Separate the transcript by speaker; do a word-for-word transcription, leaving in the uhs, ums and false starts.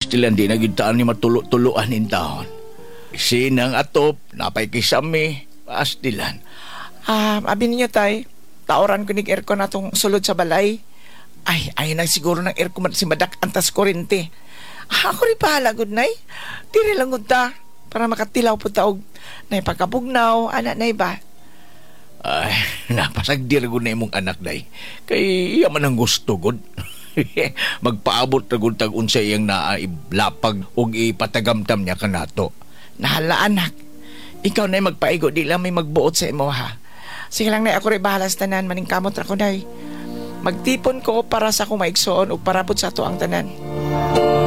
Speaker 1: Pastilan di nagitaan ni matulo-tuloan in taon. Sinang atop, napay kisami, pastilan.
Speaker 2: Ah, abi ninyo tay, taoran ko nig aircon atong sulod sa balay. Ay, ay na siguro ng aircon si madak antas kurente. Ah, ako rin pahala, good nay. Diri lang gud ta para makatilaw po taog nay pagkapugnaw, anak nay ba?
Speaker 1: Ay, napasagdir ko na imong anak day. Kay iya man ang gusto gud. Magpaabot na gud tag unsa iyang naiblapag ug ipatagamtam niya kanato.
Speaker 2: Nahala anak. Ikaw na magpaigo, di lang may magbuot sa imo ha. Sige lang na ako rin bahala sa tanan, maning kamot ra ko day. Magtipon ko para sa akong maigsoon ug parabot sa ato ang tanan.